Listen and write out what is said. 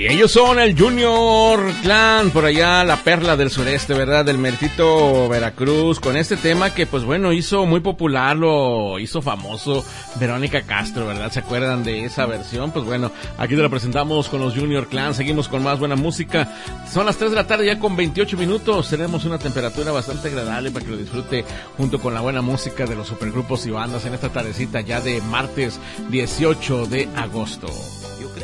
Ellos son el Junior Clan, por allá la perla del sureste, ¿verdad? Del meritito Veracruz, con este tema que, pues bueno, hizo muy popular, lo hizo famoso Verónica Castro, ¿verdad? ¿Se acuerdan de esa versión? Pues bueno, aquí te la presentamos con los Junior Clan, seguimos con más buena música. Son las 3 de la tarde ya con 28 minutos, tenemos una temperatura bastante agradable para que lo disfrute junto con la buena música de los supergrupos y bandas en esta tardecita ya de martes 18 de agosto.